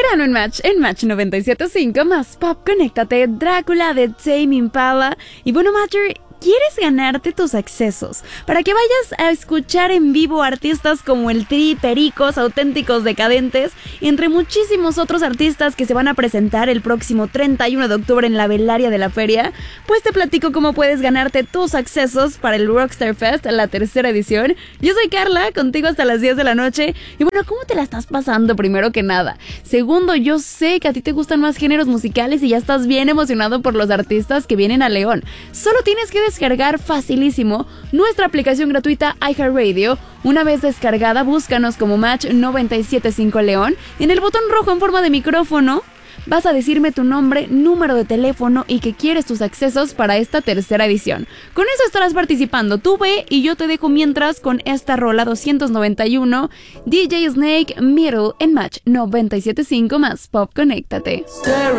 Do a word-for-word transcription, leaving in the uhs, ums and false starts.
temprano en Match, en Match noventa y siete punto cinco más Pop, conéctate, Drácula de Tame Impala. Y bueno, Matcher, ¿quieres ganarte tus accesos para que vayas a escuchar en vivo artistas como el Tri, Pericos, Auténticos Decadentes, y entre muchísimos otros artistas que se van a presentar el próximo treinta y uno de octubre en la Velaria de la Feria? Pues te platico cómo puedes ganarte tus accesos para el Rockstar Fest, la tercera edición. Yo soy Carla, contigo hasta las diez de la noche. Y bueno, ¿cómo te la estás pasando primero que nada? Segundo, yo sé que a ti te gustan más géneros musicales y ya estás bien emocionado por los artistas que vienen a León. Solo tienes que descargar facilísimo nuestra aplicación gratuita iHeartRadio. Una vez descargada, búscanos como Match noventa y siete punto cinco León. En el botón rojo en forma de micrófono vas a decirme tu nombre, número de teléfono y que quieres tus accesos para esta tercera edición. Con eso estarás participando. Tú ve y yo te dejo mientras con esta rola doscientos noventa y uno, D J Snake, Middle en Match noventa y siete punto cinco más Pop, conéctate.